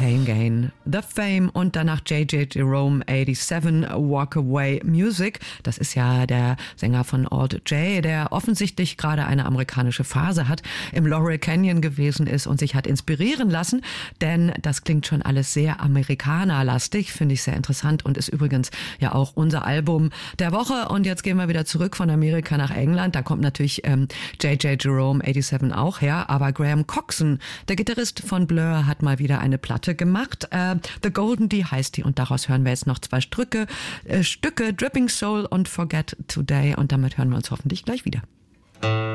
Pain Gain, The Fame und danach J.J. Jerome 87, Walk Away Music. Das ist ja der Sänger von Alt J, der offensichtlich gerade eine amerikanische Phase hat, im Laurel Canyon gewesen ist und sich hat inspirieren lassen, denn das klingt schon alles sehr amerikanerlastig, finde ich sehr interessant und ist übrigens ja auch unser Album der Woche. Und jetzt gehen wir wieder zurück von Amerika nach England. Da kommt natürlich J.J. Jerome 87 auch her, aber Graham Coxon, der Gitarrist von Blur, hat mal wieder eine Platte gemacht. The Golden D heißt die und daraus hören wir jetzt noch 2 Stücke, Dripping Soul und Forget Today und damit hören wir uns hoffentlich gleich wieder.